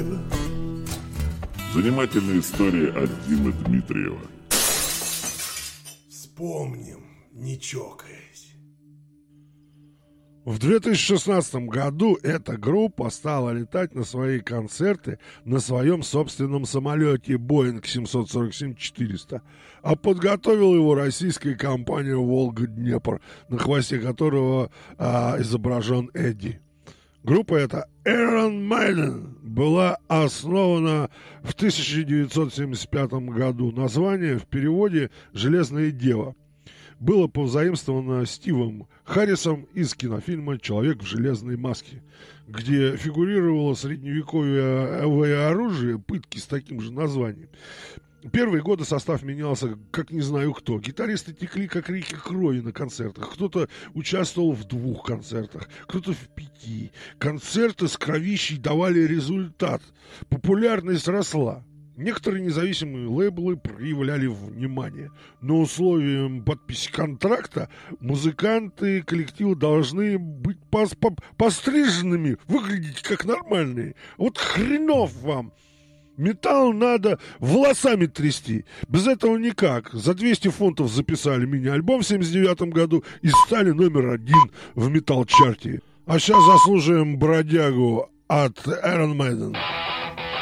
Занимательная история от Димы Дмитриева. Вспомним, не чокаясь. В 2016 году эта группа стала летать на свои концерты на своем собственном самолете Boeing 747-400, а подготовила его российская компания «Волга-Днепр», на хвосте которого изображен Эдди. Группа эта Iron Maiden была основана в 1975 году. Название в переводе «Железная дева» было позаимствовано Стивом Харрисом из кинофильма «Человек в железной маске», где фигурировало средневековое оружие, пытки с таким же названием. Первые годы состав менялся, как не знаю кто. Гитаристы текли, как реки крови на концертах. Кто-то участвовал в 2 концертах, кто-то в 5. Концерты с кровищей давали результат. Популярность росла. Некоторые независимые лейблы проявляли внимание. Но условием подписи контракта музыканты и коллективы должны быть постриженными, выглядеть как нормальные. Вот хренов вам! Металл надо волосами трясти. Без этого никак. За 200 фунтов записали мини-альбом в 79 году и стали номер 1 в металл-чарте. А сейчас заслушаем бродягу от Iron Maiden.